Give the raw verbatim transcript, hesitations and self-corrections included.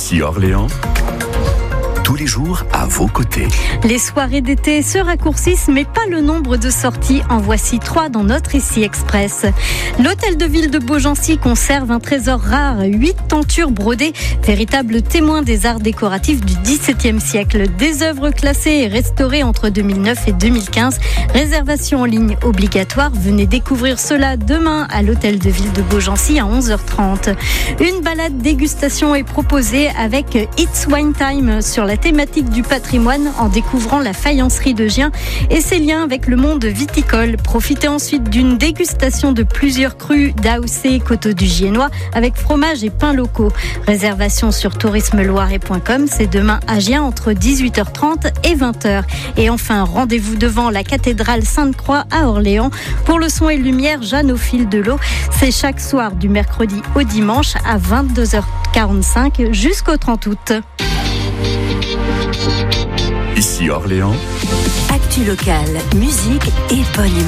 Ici Orléans, tous les jours à vos côtés. Les soirées d'été se raccourcissent, mais pas le nombre de sorties. En voici trois dans notre Ici Express. L'hôtel de ville de Beaugency conserve un trésor rare, huit tentures brodées, véritable témoin des arts décoratifs du dix-septième siècle. Des œuvres classées et restaurées entre deux mille neuf et deux mille quinze. Réservation en ligne obligatoire. Venez découvrir cela demain à l'hôtel de ville de Beaugency à onze heures trente. Une balade dégustation est proposée avec It's Wine Time sur la thématique du patrimoine en découvrant la faïencerie de Gien et ses liens avec le monde viticole. Profitez ensuite d'une dégustation de plusieurs crus d'A O C Coteaux du Giennois avec fromage et pains locaux. Réservation sur tourisme loiret point com, c'est demain à Gien entre dix-huit heures trente et vingt heures. Et enfin, rendez-vous devant la cathédrale Sainte-Croix à Orléans pour le son et lumière Jeanne au fil de l'eau. C'est chaque soir du mercredi au dimanche à vingt-deux heures quarante-cinq jusqu'au trente août. Ici Orléans, actu locale, musique et bonne humeur.